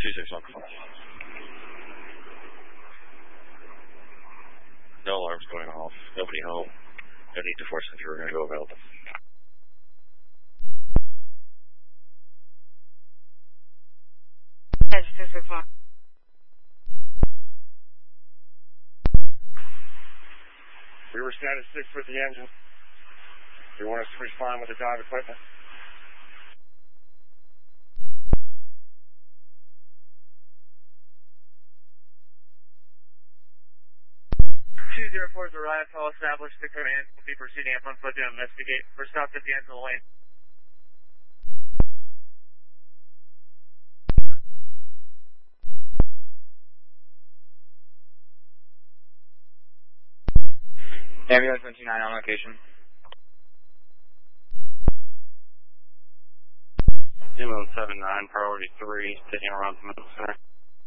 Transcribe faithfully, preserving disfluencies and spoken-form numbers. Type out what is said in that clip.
two six one. No alarms going off. Nobody home. No need to force entry. We're going to go available. Yes, two six one. We were status six with the engine. You want us to respond with the dive equipment? two zero four is arrived. All established. The command will be proceeding up on foot to investigate. We're stopped at the end of the lane. Ambulance one two nine on location. Ambulance seven nine, priority three, taking around the medical center.